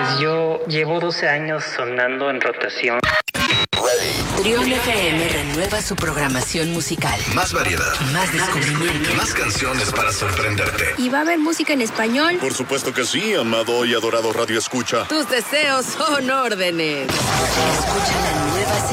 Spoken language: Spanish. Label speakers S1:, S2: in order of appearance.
S1: Pues yo llevo 12 años sonando en rotación.
S2: Trión FM renueva su programación musical.
S3: Más variedad.
S2: Más descubrimiento.
S3: Más canciones para sorprenderte.
S4: ¿Y va a haber música en español?
S5: Por supuesto que sí, amado y adorado Radio Escucha.
S2: Tus deseos son órdenes. Escucha la nueva